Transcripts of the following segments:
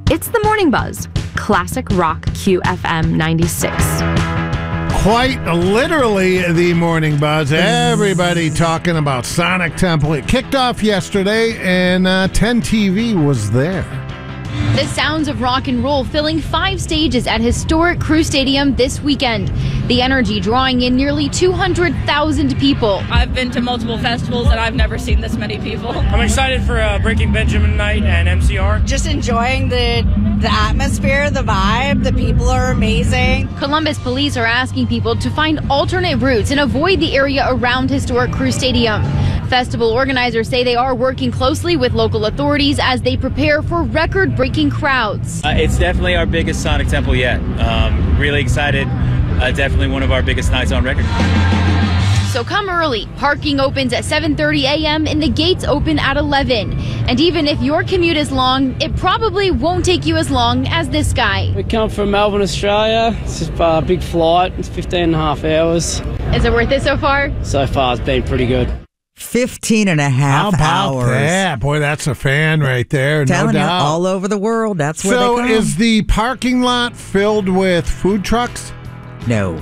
It's the Morning Buzz, Classic Rock QFM 96. Quite literally the Morning Buzz. Everybody talking about Sonic Temple. It kicked off yesterday, and 10 TV was there. The sounds of rock and roll filling 5 stages at historic Crew Stadium this weekend. The energy drawing in nearly 200,000 people. I've been to multiple festivals and I've never seen this many people. I'm excited for Breaking Benjamin night and MCR. Just enjoying the atmosphere, the vibe. The people are amazing. Columbus police are asking people to find alternate routes and avoid the area around historic Crew Stadium. Festival organizers say they are working closely with local authorities as they prepare for record-breaking crowds. It's definitely our biggest Sonic Temple yet. Really excited. Definitely one of our biggest nights on record. So come early. Parking opens at 7:30 a.m. and the gates open at 11. And even if your commute is long, it probably won't take you as long as this guy. We come from Melbourne, Australia. It's just a big flight. It's 15 and a half hours. Is it worth it so far? So far, it's been pretty good. 15 and a half How about that? Boy, that's a fan right there, Telling no you, doubt. all over the world, that's where they come. So is the parking lot filled with food trucks? No.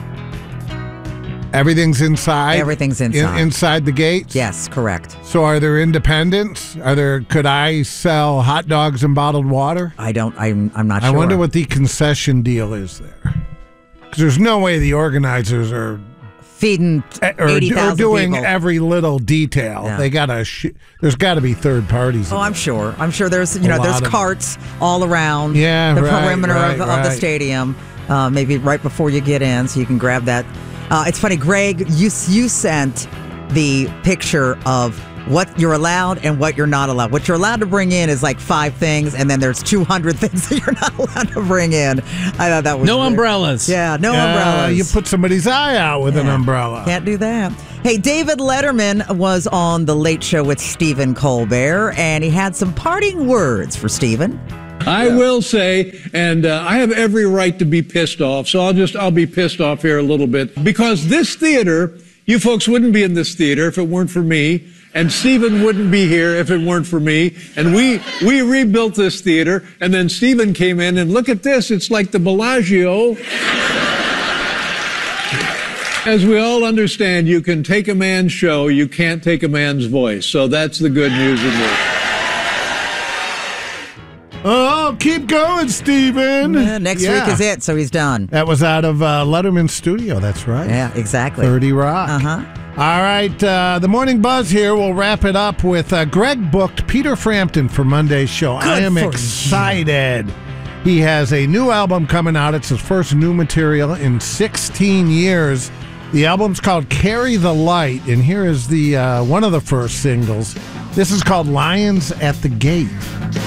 Everything's inside? Everything's inside. Inside the gates? Yes, correct. So are there independents? Could I sell hot dogs and bottled water? I'm not sure. I wonder what the concession deal is there. Because there's no way the organizers are feeding 80,000 doing people. Every little detail. Yeah. They gotta. There's got to be third parties. Oh, I'm sure. There's there's carts all around the perimeter of the stadium. Maybe right before you get in, so you can grab that. It's funny, Greg. You sent the picture of what you're allowed and what you're not allowed. What you're allowed to bring in is like 5 things, and then there's 200 things that you're not allowed to bring in. I thought that was no umbrellas. Yeah, no umbrellas. You put somebody's eye out with an umbrella. Can't do that. Hey, David Letterman was on The Late Show with Stephen Colbert, and he had some parting words for Stephen. I will say, and I have every right to be pissed off, so I'll be pissed off here a little bit, because this theater, you folks wouldn't be in this theater if it weren't for me, and Stephen wouldn't be here if it weren't for me, and we rebuilt this theater, and then Stephen came in, and look at this, it's like the Bellagio. As we all understand, you can take a man's show, you can't take a man's voice, so that's the good news in this. Oh, keep going, Stephen. Next week is it, so he's done. That was out of Letterman's studio. That's right. Yeah, exactly. 30 Rock. Uh-huh. All right, the Morning Buzz here. We'll wrap it up with Greg booked Peter Frampton for Monday's show. I am excited. He has a new album coming out. It's his first new material in 16 years. The album's called Carry the Light, and here is the one of the first singles. This is called Lions at the Gate.